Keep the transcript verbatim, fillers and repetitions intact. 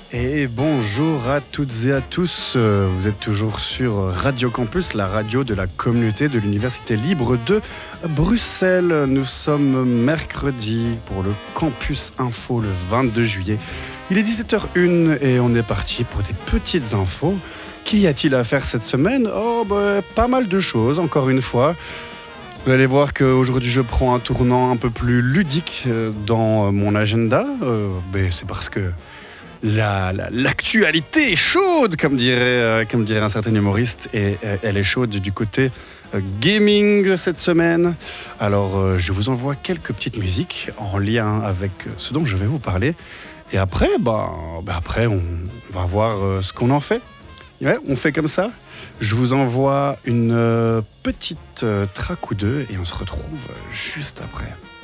Et bonjour à toutes et à tous, vous êtes toujours sur Radio Campus, la radio de la communauté de l'Université libre de Bruxelles. Nous sommes mercredi pour le Campus Info le vingt-deux juillet. Il est dix-sept heures une et on est parti pour des petites infos. Qu'y a-t-il à faire cette semaine ? Oh, bah, pas mal de choses, encore une fois. Vous allez voir qu'aujourd'hui je prends un tournant un peu plus ludique dans mon agenda. Euh, ben, c'est parce que La, la, l'actualité est chaude, comme dirait, euh, comme dirait un certain humoriste, et euh, elle est chaude du côté euh, gaming cette semaine. Alors, euh, je vous envoie quelques petites musiques en lien avec ce dont je vais vous parler. Et après, bah, bah après on va voir euh, ce qu'on en fait. Ouais, on fait comme ça. Je vous envoie une euh, petite euh, track ou deux et on se retrouve juste après.